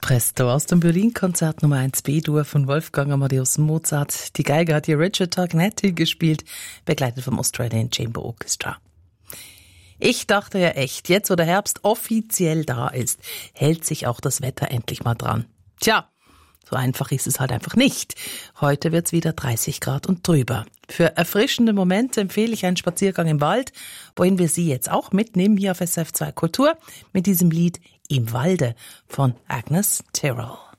Presto aus dem Berlin-Konzert Nummer 1 B-Dur von Wolfgang Amadeus Mozart. Die Geige hat hier Richard Tognetti gespielt, begleitet vom Australian Chamber Orchestra. Ich dachte ja echt, jetzt wo der Herbst offiziell da ist, hält sich auch das Wetter endlich mal dran. Tja, so einfach ist es halt einfach nicht. Heute wird's wieder 30 Grad und drüber. Für erfrischende Momente empfehle ich einen Spaziergang im Wald, wohin wir Sie jetzt auch mitnehmen hier auf SRF2 Kultur mit diesem Lied Im Walde von Agnes Tyrrell.